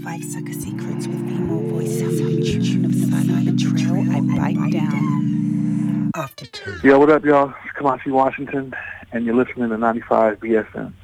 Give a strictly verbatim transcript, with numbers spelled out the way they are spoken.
Five sucker secrets with female voices. Tune of silent trail. I bite down. After two. Yo, what up, y'all? It's Kamasi Washington, and you're listening to ninety-five B F M.